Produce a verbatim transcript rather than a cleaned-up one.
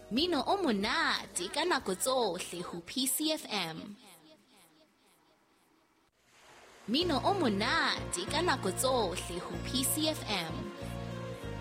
Mino o monate ka nako tsohle ho P C F M. Mino o monate ka nako tsohle ho P C F M.